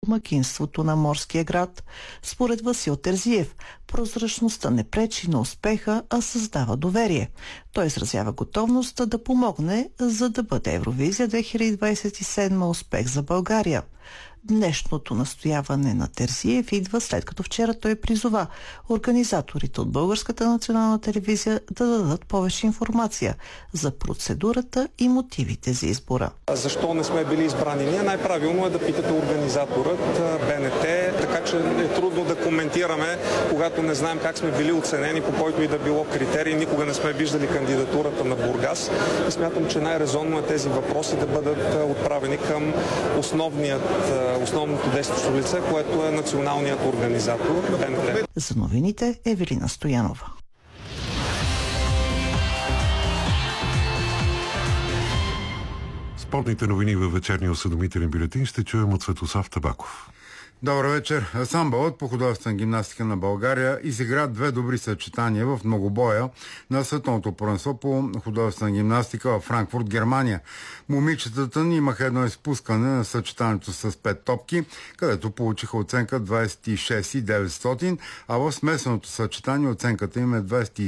домакинството на морския град. Според Васил Терзиев, прозрачността не пречи на успеха, а създава доверие. Той изразява готовността да помогне, за да бъде Евровизия 2027 успех за България. Днешното настояване на Терзиев идва след като вчера той призова организаторите от Българската национална телевизия да дадат повече информация за процедурата и мотивите за избора. Защо не сме били избрани ние? Най-правилно е да питате организаторът БНТ, така че е трудно да коментираме, когато не знаем как сме били оценени по който и да било критерий. Никога не сме виждали кандидатурата на Бургас и смятам, че най-резонно е тези въпроси да бъдат отправени към основното действащо лице, което е националният организатор БНТ. За новините Евелина Стоянова. Спортните новини във вечерния осведомителен бюлетин ще чуем от Светослав Табаков. Добър вечер. Ансамбълът по художествена гимнастика на България изигра две добри съчетания в многобоя на световното първенство по художествена гимнастика в Франкфурт, Германия. Момичетата ни имаха едно изпускане на съчетанието с 5 топки, където получиха оценка 26,900, а в смесеното съчетание оценката им е 27